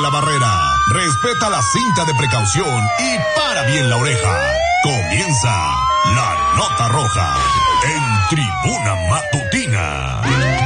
La barrera, respeta la cinta de precaución y para bien la oreja. Comienza la Nota Roja en Tribuna Matutina.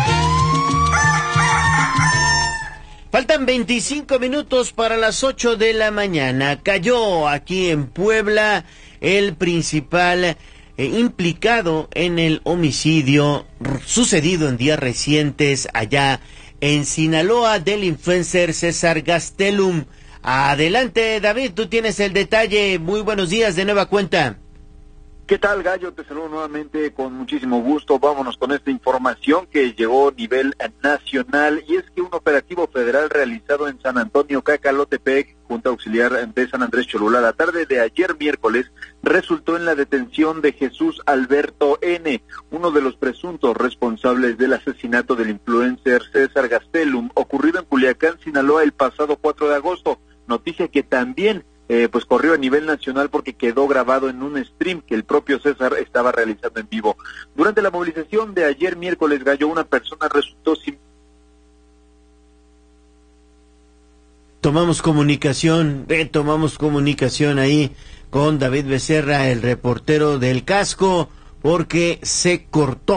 Faltan 25 minutos para las 8 de la mañana. Cayó aquí en Puebla el principal implicado en el homicidio sucedido en días recientes allá en Sinaloa del influencer César Gastelum. Adelante, David, tú tienes el detalle. Muy buenos días de nueva cuenta. ¿Qué tal, Gallo? Te saludo nuevamente con muchísimo gusto. Vámonos con esta información que llegó a nivel nacional, y es que un operativo federal realizado en San Antonio Cacalotepec, Junta Auxiliar de San Andrés Cholula, la tarde de ayer miércoles, resultó en la detención de Jesús Alberto N., uno de los presuntos responsables del asesinato del influencer César Gastelum, ocurrido en Culiacán, Sinaloa, el pasado 4 de agosto. Noticia que también pues corrió a nivel nacional porque quedó grabado en un stream que el propio César estaba realizando en vivo. Durante la movilización de ayer miércoles, Gallo, una persona resultó sin... Tomamos comunicación ahí con David Becerra, el reportero del Casco, porque se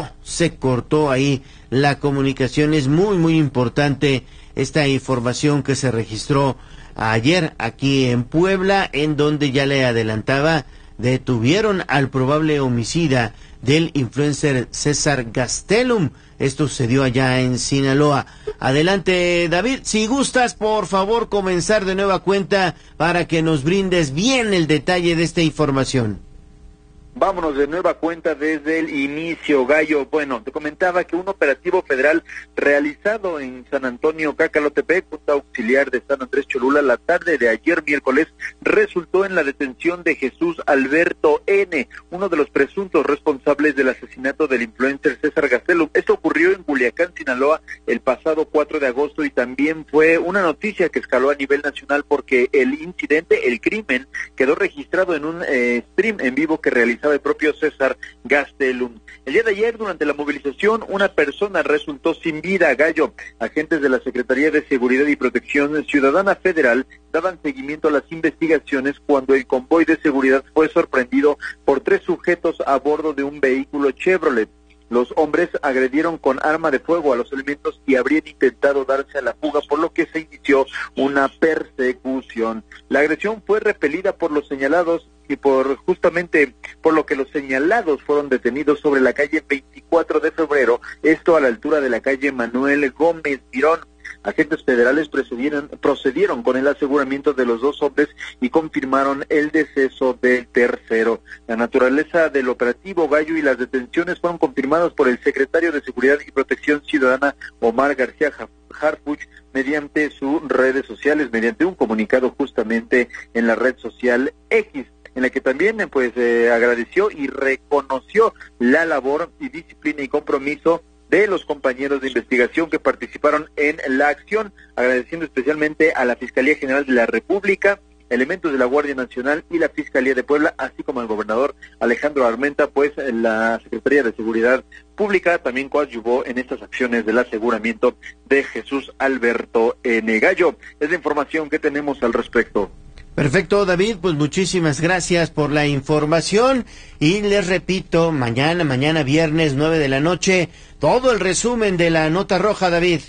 cortó ahí la comunicación. Es muy importante esta información que se registró ayer aquí en Puebla, en donde ya le adelantaba, detuvieron al probable homicida del influencer César Gastelum. Esto sucedió allá en Sinaloa. Adelante, David, si gustas, por favor, comenzar de nueva cuenta para que nos brindes bien el detalle de esta información. Vámonos de nueva cuenta desde el inicio, Gallo. Bueno, te comentaba que un operativo federal realizado en San Antonio Cacalotepec, Junta Auxiliar de San Andrés Cholula, la tarde de ayer miércoles, resultó en la detención de Jesús Alberto N., uno de los presuntos responsables del asesinato del influencer César Gastelum. Esto ocurrió en Culiacán, Sinaloa, el pasado 4 de agosto, y también fue una noticia que escaló a nivel nacional porque el incidente, el crimen, quedó registrado en un stream en vivo que realizaba el propio César Gastelum. El día de ayer, durante la movilización, una persona resultó sin vida, Gallo. Agentes de la Secretaría de Seguridad y Protección Ciudadana Federal daban seguimiento a las investigaciones cuando el convoy de seguridad fue sorprendido por 3 sujetos a bordo de un vehículo Chevrolet. Los hombres agredieron con arma de fuego a los elementos y habrían intentado darse a la fuga, por lo que se inició una persecución. La agresión fue repelida por los señalados y justamente por lo que los señalados fueron detenidos sobre la calle 24 de febrero, esto a la altura de la calle Manuel Gómez Mirón. Agentes federales procedieron con el aseguramiento de los 2 hombres y confirmaron el deceso del tercero. La naturaleza del operativo, Gallo, y las detenciones fueron confirmadas por el secretario de Seguridad y Protección Ciudadana, Omar García Harfuch, mediante sus redes sociales, mediante un comunicado justamente en la red social X, en la que también agradeció y reconoció la labor y disciplina y compromiso de los compañeros de investigación que participaron en la acción, agradeciendo especialmente a la Fiscalía General de la República, elementos de la Guardia Nacional y la Fiscalía de Puebla, así como al gobernador Alejandro Armenta, pues la Secretaría de Seguridad Pública también coadyuvó en estas acciones del aseguramiento de Jesús Alberto N. Gallo. Es la información que tenemos al respecto. Perfecto, David, pues muchísimas gracias por la información, y les repito, mañana viernes 9 de la noche, todo el resumen de la Nota Roja, David.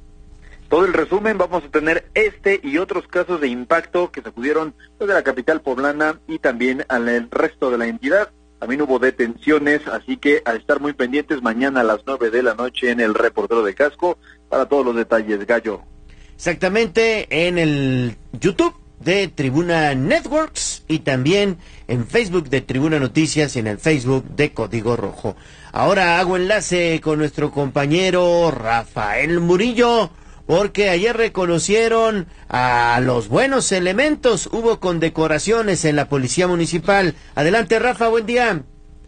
Todo el resumen, vamos a tener este y otros casos de impacto que sacudieron desde la capital poblana y también al resto de la entidad. También hubo detenciones, así que a estar muy pendientes mañana a las 9 de la noche en el Reportero de Casco para todos los detalles, Gallo. Exactamente, en el YouTube de Tribuna Networks y también en Facebook de Tribuna Noticias y en el Facebook de Código Rojo. Ahora hago enlace con nuestro compañero Rafael Murillo, porque ayer reconocieron a los buenos elementos. Hubo condecoraciones en la Policía Municipal. Adelante, Rafa, buen día.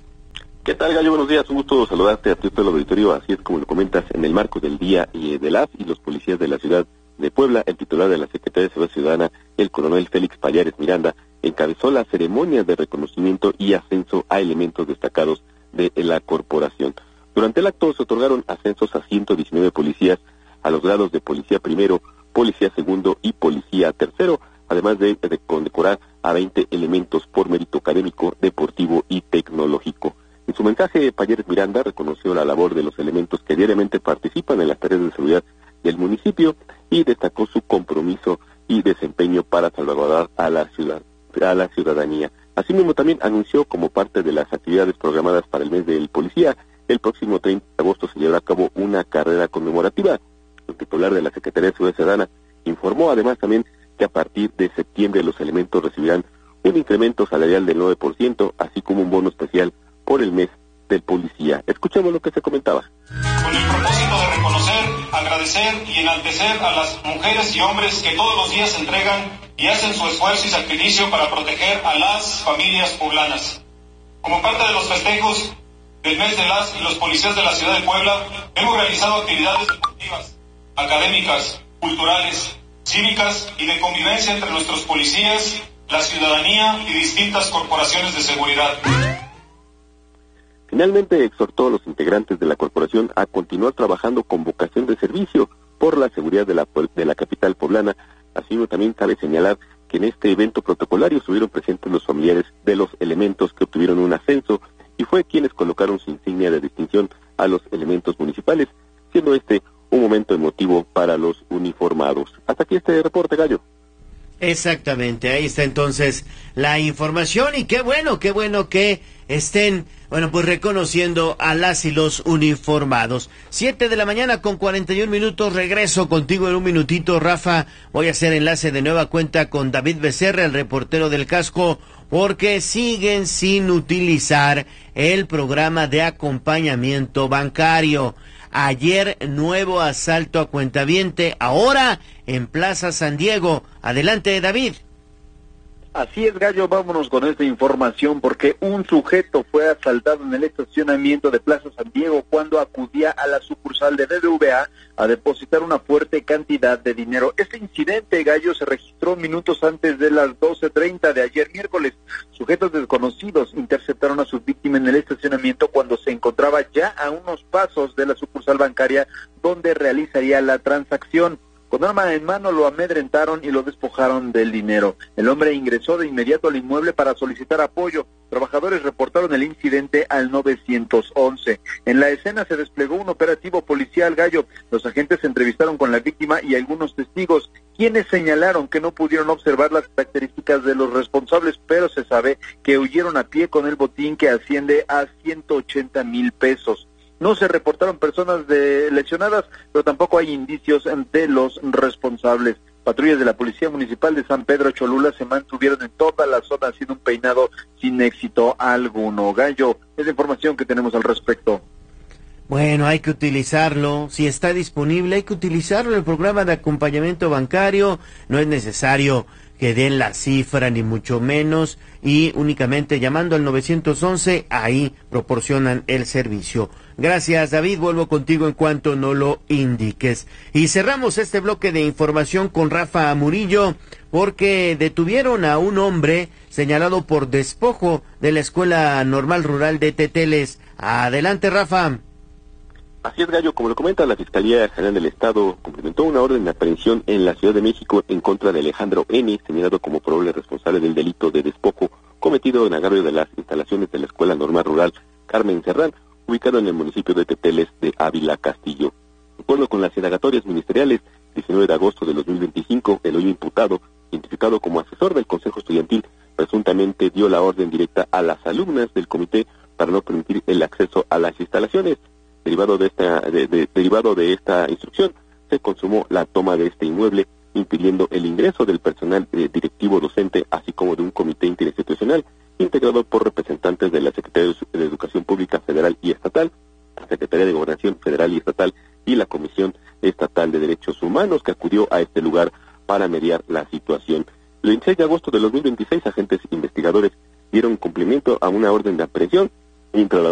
¿Qué tal, Gallo? Buenos días, un gusto saludarte a todo el auditorio. Así es como lo comentas, en el marco del Día de las y los policías de la ciudad de Puebla, el titular de la Secretaría de Seguridad Ciudadana, el coronel Félix Pallares Miranda, encabezó la ceremonia de reconocimiento y ascenso a elementos destacados de la corporación. Durante el acto se otorgaron ascensos a 119 policías a los grados de policía primero, policía segundo y policía tercero, además de condecorar a 20 elementos por mérito académico, deportivo y tecnológico. En su mensaje, Payeres Miranda reconoció la labor de los elementos que diariamente participan en las tareas de seguridad del municipio y destacó su compromiso y desempeño para salvaguardar a la ciudadanía. Asimismo, también anunció, como parte de las actividades programadas para el mes del policía, el próximo 30 de agosto se llevará a cabo una carrera conmemorativa. El titular de la Secretaría de Seguridad Ciudadana informó además también que a partir de septiembre los elementos recibirán un incremento salarial del 9%, así como un bono especial por el mes del policía. Escuchemos lo que se comentaba. Con el propósito de reconocer, agradecer y enaltecer a las mujeres y hombres que todos los días se entregan y hacen su esfuerzo y sacrificio para proteger a las familias poblanas. Como parte de los festejos del mes de las y los policías de la ciudad de Puebla, hemos realizado actividades deportivas, académicas, culturales, cívicas y de convivencia entre nuestros policías, la ciudadanía y distintas corporaciones de seguridad. Finalmente exhortó a los integrantes de la corporación a continuar trabajando con vocación de servicio por la seguridad de la capital poblana. Así también cabe señalar que en este evento protocolario estuvieron presentes los familiares de los elementos que obtuvieron un ascenso y fue quienes colocaron su insignia de distinción a los elementos municipales, siendo este un momento emotivo para los uniformados. Hasta aquí este reporte, Gallo. Exactamente, ahí está entonces la información y qué bueno que estén, pues reconociendo a las y los uniformados. 7:41 a.m, regreso contigo en un minutito, Rafa. Voy a hacer enlace de nueva cuenta con David Becerra, el reportero del casco, porque siguen sin utilizar el programa de acompañamiento bancario. Ayer, nuevo asalto a cuentaviente, ahora en Plaza San Diego. Adelante, David. Así es, Gallo, vámonos con esta información porque un sujeto fue asaltado en el estacionamiento de Plaza San Diego cuando acudía a la sucursal de BBVA a depositar una fuerte cantidad de dinero. Este incidente, Gallo, se registró minutos antes de las 12:30 de ayer miércoles. Sujetos desconocidos interceptaron a su víctima en el estacionamiento cuando se encontraba ya a unos pasos de la sucursal bancaria donde realizaría la transacción. Con arma en mano lo amedrentaron y lo despojaron del dinero. El hombre ingresó de inmediato al inmueble para solicitar apoyo. Trabajadores reportaron el incidente al 911. En la escena se desplegó un operativo policial, Gallo. Los agentes se entrevistaron con la víctima y algunos testigos, quienes señalaron que no pudieron observar las características de los responsables, pero se sabe que huyeron a pie con el botín que asciende a 180,000 pesos. No se reportaron personas lesionadas, pero tampoco hay indicios de los responsables. Patrullas de la Policía Municipal de San Pedro Cholula se mantuvieron en toda la zona haciendo un peinado sin éxito alguno. Gallo, es la información que tenemos al respecto. Bueno, hay que utilizarlo, si está disponible hay que utilizarlo. El programa de acompañamiento bancario no es necesario que den la cifra ni mucho menos, y únicamente llamando al 911 ahí proporcionan el servicio. Gracias, David, vuelvo contigo en cuanto no lo indiques. Y cerramos este bloque de información con Rafa Murillo, porque detuvieron a un hombre señalado por despojo de la Escuela Normal Rural de Teteles. Adelante, Rafa. Así es, Gallo, como lo comenta la Fiscalía General del Estado, cumplimentó una orden de aprehensión en la Ciudad de México en contra de Alejandro N., señalado como probable responsable del delito de despojo cometido en agravio de las instalaciones de la Escuela Normal Rural Carmen Serrán, ubicado en el municipio de Teteles de Ávila Castillo. De acuerdo con las indagatorias ministeriales, 19 de agosto de 2025, el hoy imputado, identificado como asesor del Consejo Estudiantil, presuntamente dio la orden directa a las alumnas del comité para no permitir el acceso a las instalaciones. Derivado de esta instrucción, se consumó la toma de este inmueble, impidiendo el ingreso del personal directivo docente, así como de un comité interinstitucional, integrado por representantes de la Secretaría de Educación Pública Federal y Estatal, la Secretaría de Gobernación Federal y Estatal y la Comisión Estatal de Derechos Humanos, que acudió a este lugar para mediar la situación. El 26 de agosto de 2026, agentes investigadores dieron cumplimiento a una orden de aprehensión, mientras